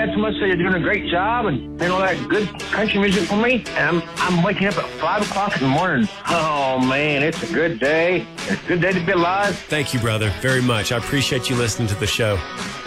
guys so much. You're doing a great job and playing all that good country music for me. And I'm waking up at 5 o'clock in the morning. Oh, man, it's a good day. It's a good day to be alive. Thank you, brother, very much. I appreciate you listening to the show.